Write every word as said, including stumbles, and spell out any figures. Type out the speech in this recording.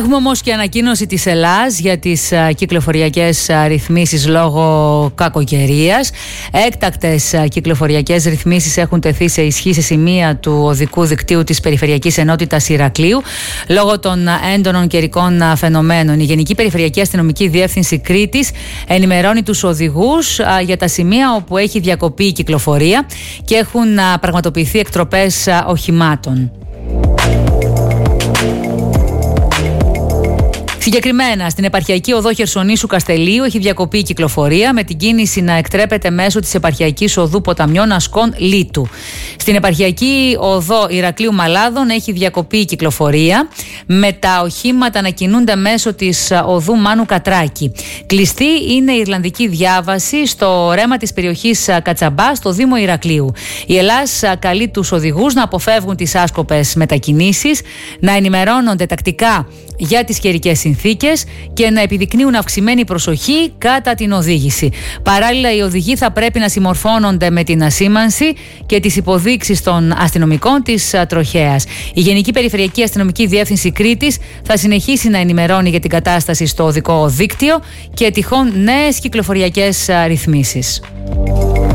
Έχουμε όμως και ανακοίνωση της ΕΛΑΣ για τις α, κυκλοφοριακές α, ρυθμίσεις λόγω κακοκαιρίας. Έκτακτες α, κυκλοφοριακές ρυθμίσεις έχουν τεθεί σε ισχύ σε σημεία του οδικού δικτύου της Περιφερειακής Ενότητας Ηρακλείου λόγω των α, έντονων καιρικών α, φαινομένων. Η Γενική Περιφερειακή Αστυνομική Διεύθυνση Κρήτης ενημερώνει τους οδηγούς α, για τα σημεία όπου έχει διακοπεί η κυκλοφορία και έχουν α, πραγματοποιηθεί εκτροπές α, οχημάτων. Συγκεκριμένα, στην επαρχιακή οδό Χερσονήσου Καστελίου έχει διακοπεί η κυκλοφορία με την κίνηση να εκτρέπεται μέσω της επαρχιακής οδού Ποταμιών Ασκών Λίτου. Στην επαρχιακή οδό Ηρακλείου Μαλάδων έχει διακοπεί η κυκλοφορία με τα οχήματα να κινούνται μέσω της οδού Μάνου Κατράκη. Κλειστή είναι η Ιρλανδική διάβαση στο ρέμα της περιοχής Κατσαμπά στο Δήμο Ηρακλείου. Η ΕΛΑΣ καλεί τους οδηγούς να αποφεύγουν τις άσκοπες μετακινήσεις, να ενημερώνονται τακτικά για τις καιρικές συνθήκες και να επιδεικνύουν αυξημένη προσοχή κατά την οδήγηση. Παράλληλα, οι οδηγοί θα πρέπει να συμμορφώνονται με την ασήμανση και τις υποδείξεις των αστυνομικών της τροχέας. Η Γενική Περιφερειακή Αστυνομική Διεύθυνση Κρήτης θα συνεχίσει να ενημερώνει για την κατάσταση στο οδικό δίκτυο και τυχόν νέες κυκλοφοριακές ρυθμίσεις.